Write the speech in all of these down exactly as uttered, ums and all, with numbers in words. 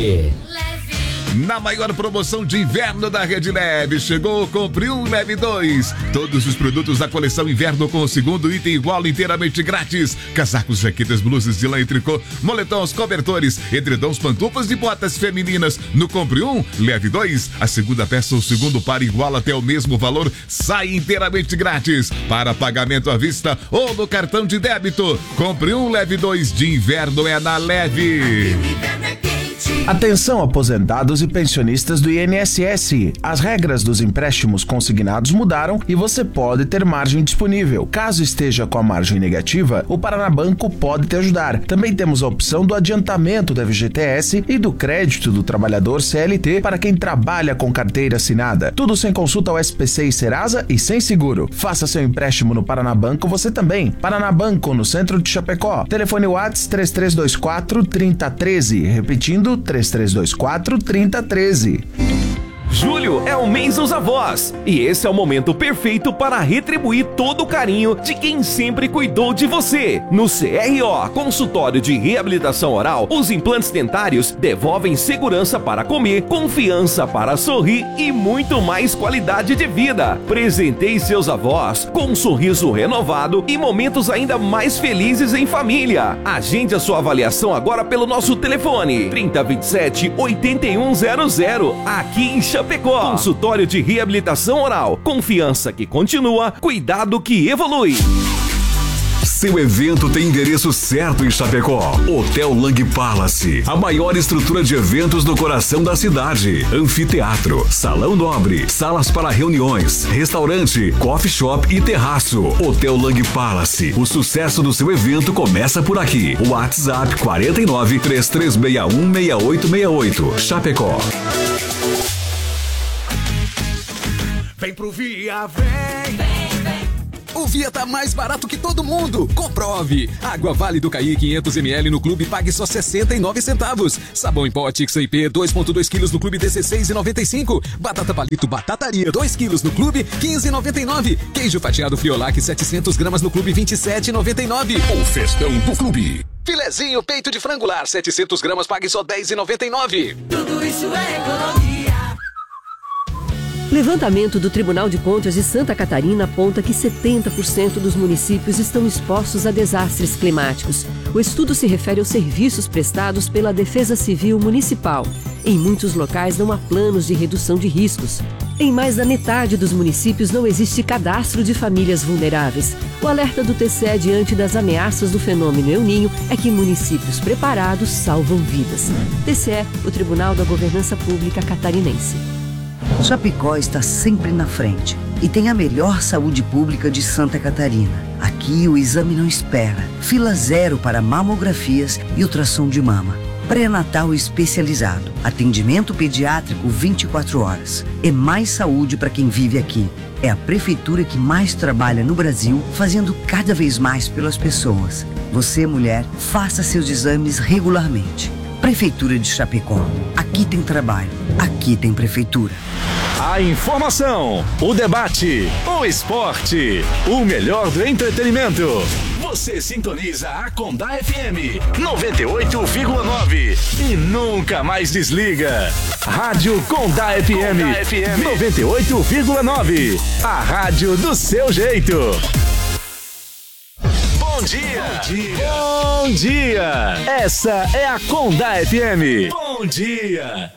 Leve. Na maior promoção de inverno da Rede Leve, chegou o Compre um, Leve dois. Todos os produtos da coleção inverno com o segundo item igual inteiramente grátis. Casacos, jaquetas, blusas de lã e tricô, moletons, cobertores, edredons, pantufas e botas femininas. No Compre um, Leve dois, a segunda peça ou segundo par igual até o mesmo valor sai inteiramente grátis. Para pagamento à vista ou no cartão de débito. Compre um, Leve dois de inverno é na Leve. Atenção, aposentados e pensionistas do I N S S. As regras dos empréstimos consignados mudaram e você pode ter margem disponível. Caso esteja com a margem negativa, o Paranabanco pode te ajudar. Também temos a opção do adiantamento do F G T S e do crédito do trabalhador C L T para quem trabalha com carteira assinada. Tudo sem consulta ao S P C e Serasa e sem seguro. Faça seu empréstimo no Paranabanco você também. Paranabanco, no centro de Chapecó. Telefone WhatsApp três três dois quatro, três zero um três. Repetindo, três três dois quatro, três zero um três. Julho é o mês dos avós e esse é o momento perfeito para retribuir todo o carinho de quem sempre cuidou de você. No C R O, Consultório de Reabilitação Oral, os implantes dentários devolvem segurança para comer, confiança para sorrir e muito mais qualidade de vida. Presenteie seus avós com um sorriso renovado e momentos ainda mais felizes em família. Agende a sua avaliação agora pelo nosso telefone trinta, vinte e sete, oitenta e um zero zero, aqui em Chapecó. Consultório de Reabilitação Oral. Confiança que continua, cuidado que evolui. Seu evento tem endereço certo em Chapecó. Hotel Lang Palace, a maior estrutura de eventos no coração da cidade. Anfiteatro, salão nobre, salas para reuniões, restaurante, coffee shop e terraço. Hotel Lang Palace, o sucesso do seu evento começa por aqui. WhatsApp quatro nove, três três seis um, seis oito seis oito. Chapecó. Vem pro Via, vem! Vem, vem! O Via tá mais barato que todo mundo. Comprove! Água Vale do Caí quinhentos mililitros no clube, pague só sessenta e nove centavos. Sabão em pó X I P dois vírgula dois quilos no clube, dezesseis reais e noventa e cinco. Batata palito Batataria dois quilos no clube, quinze reais e noventa e nove. Queijo fatiado Friolac setecentos gramas no clube, vinte e sete reais e noventa e nove. O festão do clube. Filezinho peito de frangular setecentos gramas, pague só dez reais e noventa e nove. Tudo isso é economia. Levantamento do Tribunal de Contas de Santa Catarina aponta que setenta por cento dos municípios estão expostos a desastres climáticos. O estudo se refere aos serviços prestados pela Defesa Civil Municipal. Em muitos locais não há planos de redução de riscos. Em mais da metade dos municípios não existe cadastro de famílias vulneráveis. O alerta do T C E diante das ameaças do fenômeno El Niño é que municípios preparados salvam vidas. T C E, o Tribunal da Governança Pública Catarinense. Chapecó está sempre na frente e tem a melhor saúde pública de Santa Catarina. Aqui o exame não espera. Fila zero para mamografias e ultrassom de mama. Pré-natal especializado. Atendimento pediátrico vinte e quatro horas. É mais saúde para quem vive aqui. É a prefeitura que mais trabalha no Brasil, fazendo cada vez mais pelas pessoas. Você, mulher, faça seus exames regularmente. Prefeitura de Chapecó. Aqui tem trabalho. Aqui tem prefeitura. A informação, o debate, o esporte, o melhor do entretenimento. Você sintoniza a Condá F M noventa e oito vírgula nove e nunca mais desliga. Rádio Condá F M, Condá F M noventa e oito vírgula nove. A rádio do seu jeito. Bom dia. Bom dia. Bom dia. Essa é a Condá F M. Bom dia.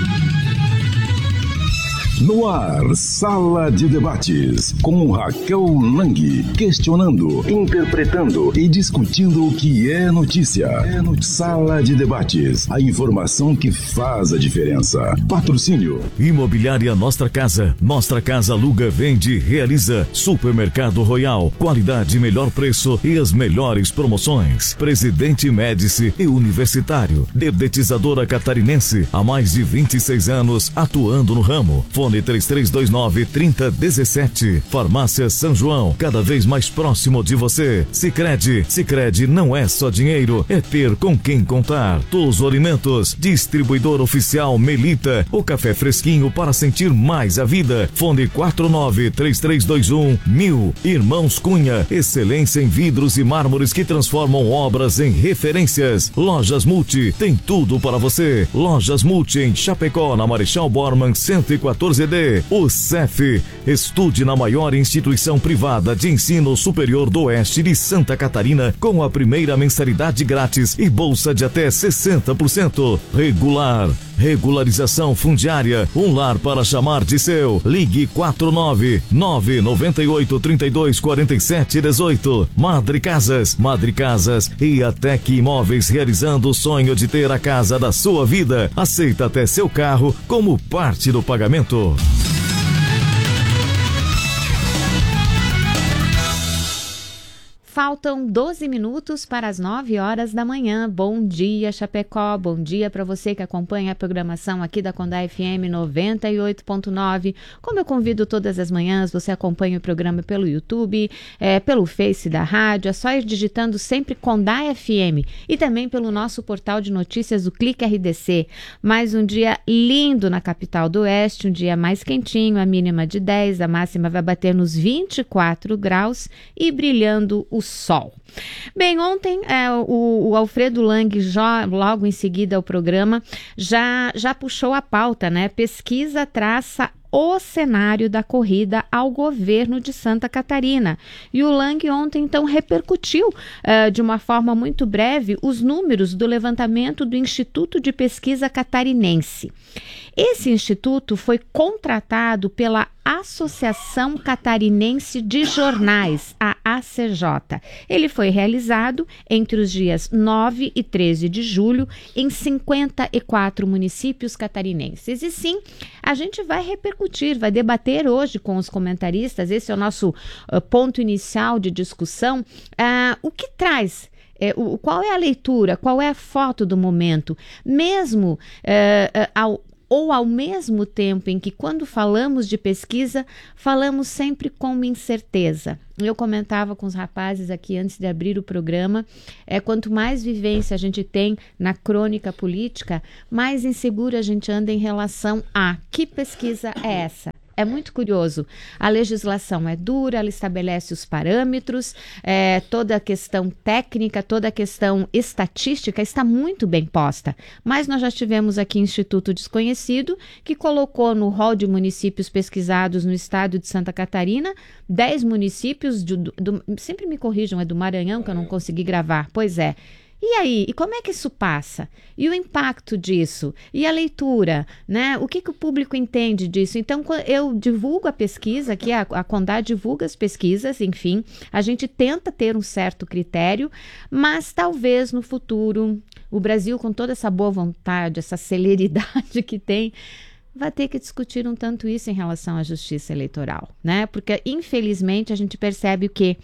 No ar, Sala de Debates, com Raquel Lang, questionando, interpretando e discutindo o que é notícia. É notícia. Sala de Debates, a informação que faz a diferença. Patrocínio. Imobiliária Nostra Casa. Nostra Casa aluga, vende, realiza. Supermercado Royal, qualidade, melhor preço e as melhores promoções. Presidente Médici e Universitário. Dedetizadora Catarinense, há mais de vinte e seis anos atuando no ramo. Fone Fone três três dois nove, três zero um sete. Farmácia São João, cada vez mais próximo de você. Sicredi, Sicredi não é só dinheiro, é ter com quem contar. Touso Alimentos, distribuidor oficial Melita, o café fresquinho para sentir mais a vida. Fone quatro nove três três dois um mil. Irmãos Cunha, excelência em vidros e mármores que transformam obras em referências. Lojas Multi, tem tudo para você. Lojas Multi em Chapecó, na Marechal Bormann cento e quatorze D. O C E F, estude na maior instituição privada de ensino superior do Oeste de Santa Catarina com a primeira mensalidade grátis e bolsa de até sessenta por cento. Regular, regularização fundiária, um lar para chamar de seu. Ligue quatro nove nove nove oito, três dois quatro sete um oito. Madre Casas, Madre Casas e Atec Imóveis, realizando o sonho de ter a casa da sua vida. Aceita até seu carro como parte do pagamento. Faltam doze minutos para as nove horas da manhã. Bom dia, Chapecó. Bom dia para você que acompanha a programação aqui da Condá F M noventa e oito ponto nove. Como eu convido todas as manhãs, você acompanha o programa pelo YouTube, é, pelo Face da rádio. É só ir digitando sempre Condá F M e também pelo nosso portal de notícias, o Clique R D C. Mais um dia lindo na capital do Oeste, um dia mais quentinho, a mínima de dez, a máxima vai bater nos vinte e quatro graus e brilhando o sol. Bem, ontem é, o, o Alfredo Lang, já, logo em seguida ao programa, já, já puxou a pauta, né? Pesquisa traça o cenário da corrida ao governo de Santa Catarina. E o Lang ontem, então, repercutiu uh, de uma forma muito breve os números do levantamento do Instituto de Pesquisa Catarinense. Esse instituto foi contratado pela Associação Catarinense de Jornais, a A C J. Ele foi realizado entre os dias nove e treze de julho em cinquenta e quatro municípios catarinenses. E sim, a gente vai repercutir, vai debater hoje com os comentaristas, esse é o nosso uh, ponto inicial de discussão, uh, o que traz É, o, qual é a leitura, qual é a foto do momento, mesmo é, é, ao, ou ao mesmo tempo em que quando falamos de pesquisa, falamos sempre com incerteza. Eu comentava com os rapazes aqui antes de abrir o programa, é, quanto mais vivência a gente tem na crônica política, mais insegura a gente anda em relação a que pesquisa é essa. É muito curioso, a legislação é dura, ela estabelece os parâmetros, é, toda a questão técnica, toda a questão estatística está muito bem posta, mas nós já tivemos aqui Instituto Desconhecido, que colocou no rol de municípios pesquisados no estado de Santa Catarina, dez municípios, do, do, do, sempre me corrijam, é do Maranhão que eu não consegui gravar, pois é. E aí, e como é que isso passa? E o impacto disso? E a leitura, né? O que, que o público entende disso? Então, eu divulgo a pesquisa, aqui a, a Condá divulga as pesquisas, enfim, a gente tenta ter um certo critério, mas talvez no futuro, o Brasil, com toda essa boa vontade, essa celeridade que tem, vai ter que discutir um tanto isso em relação à justiça eleitoral, né? Porque, infelizmente, a gente percebe o quê?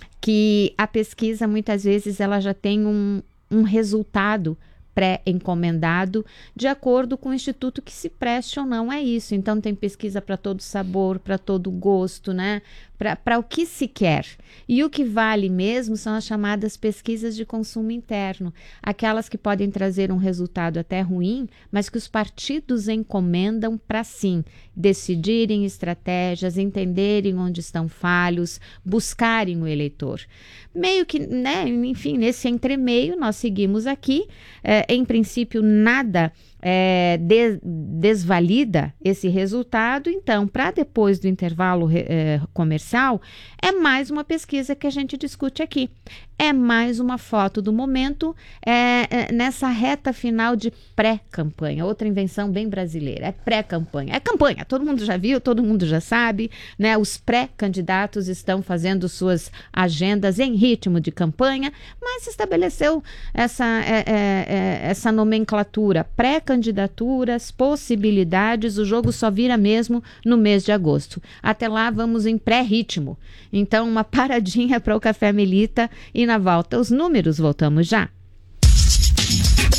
Que a pesquisa, muitas vezes, ela já tem um, um resultado pré-encomendado de acordo com o instituto que se preste ou não a isso. Então, tem pesquisa para todo sabor, para todo gosto, né? Para o que se quer. E o que vale mesmo são as chamadas pesquisas de consumo interno, aquelas que podem trazer um resultado até ruim, mas que os partidos encomendam para sim decidirem estratégias, entenderem onde estão falhos, buscarem o eleitor. Meio que, né, enfim, nesse entremeio nós seguimos aqui, é, em princípio nada É, des, desvalida esse resultado, então, para depois do intervalo é, comercial, é mais uma pesquisa que a gente discute aqui. É mais uma foto do momento é, é, nessa reta final de pré-campanha. Outra invenção bem brasileira, é pré-campanha. É campanha, todo mundo já viu, todo mundo já sabe, né? Os pré-candidatos estão fazendo suas agendas em ritmo de campanha, mas se estabeleceu essa, é, é, essa nomenclatura pré-candidatura, candidaturas, possibilidades, o jogo só vira mesmo no mês de agosto. Até lá vamos em pré-ritmo. Então, uma paradinha para o Café Melita e na volta os números, voltamos já.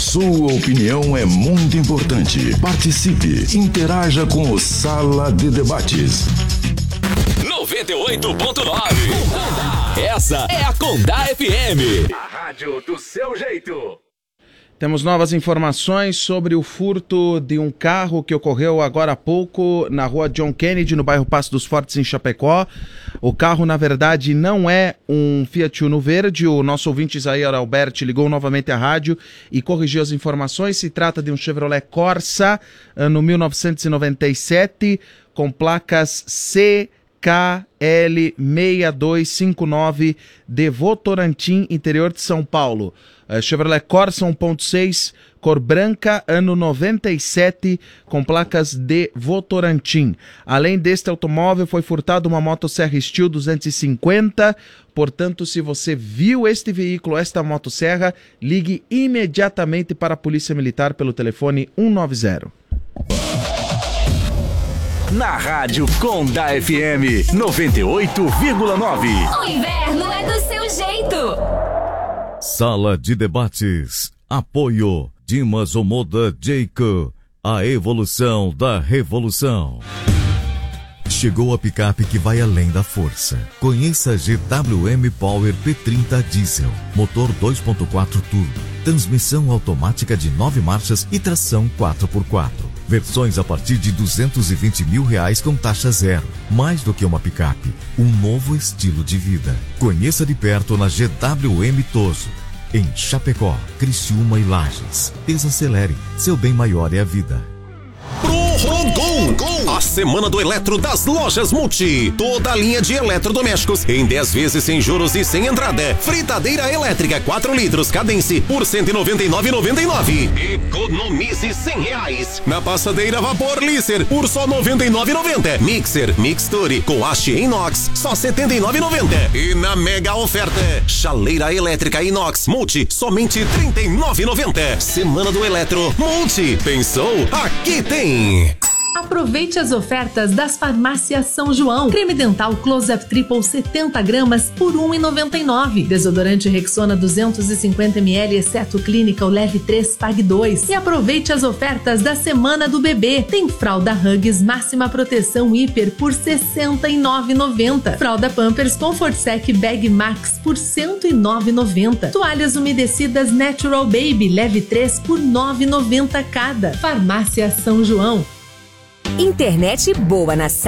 Sua opinião é muito importante. Participe, interaja com o Sala de Debates. noventa e oito ponto nove. Essa é a Condá F M. A rádio do seu jeito. Temos novas informações sobre o furto de um carro que ocorreu agora há pouco na rua John Kennedy, no bairro Passo dos Fortes, em Chapecó. O carro, na verdade, não é um Fiat Uno verde. O nosso ouvinte Isaías Alberti ligou novamente à rádio e corrigiu as informações. Se trata de um Chevrolet Corsa, ano mil novecentos e noventa e sete, com placas C K L seis dois cinco nove de Votorantim, interior de São Paulo. Uh, Chevrolet Corsa um ponto seis, cor branca, ano noventa e sete, com placas de Votorantim. Além deste automóvel, foi furtado uma motosserra Steel duzentos e cinquenta. Portanto, se você viu este veículo, esta motosserra, ligue imediatamente para a Polícia Militar pelo telefone cento e noventa. Na rádio Condá F M noventa e oito vírgula nove. O inverno é do seu jeito. Sala de Debates. Apoio Dimas Omoda Jeico. A evolução da revolução. Chegou a picape que vai além da força. Conheça a G W M Power P trinta Diesel. Motor dois ponto quatro turbo. Transmissão automática de nove marchas e tração quatro por quatro. Versões a partir de duzentos e vinte mil reais com taxa zero. Mais do que uma picape, um novo estilo de vida. Conheça de perto na G W M Toso. Em Chapecó, Criciúma e Lages. Desacelere, seu bem maior é a vida. Prorrogou a semana do eletro das lojas Multi. Toda a linha de eletrodomésticos em dez vezes sem juros e sem entrada. Fritadeira elétrica quatro litros Cadence por cento e noventa e nove reais e noventa e nove centavos. Economize cem reais. Na passadeira vapor Lisser por só noventa e nove reais e noventa centavos. Mixer Mixture com haste inox só setenta e nove reais e noventa centavos. E na mega oferta, chaleira elétrica inox Multi somente trinta e nove reais e noventa centavos. Semana do eletro Multi. Pensou? Aqui tem. Aproveite as ofertas das farmácias São João. Creme dental Close-Up Triple setenta gramas por um real e noventa e nove centavos. Desodorante Rexona duzentos e cinquenta mililitros, exceto Clinical Leve três, Pague dois. E aproveite as ofertas da Semana do Bebê. Tem fralda Huggies Máxima Proteção Hiper por sessenta e nove reais e noventa centavos. Fralda Pampers Comfort Sec Bag Max por cento e nove reais e noventa centavos. Toalhas umedecidas Natural Baby Leve três por nove reais e noventa centavos cada. Farmácia São João. Internet boa na